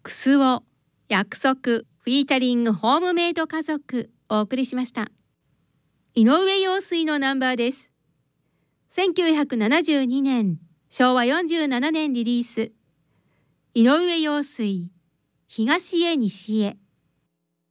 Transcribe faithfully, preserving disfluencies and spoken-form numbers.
クスオ約束フィーチャリングホームメイド家族お送りしました。井上陽水のナンバーです。せんきゅうひゃくななじゅうにねんしょうわよんじゅうななねんリリース、井上陽水東へ西へ。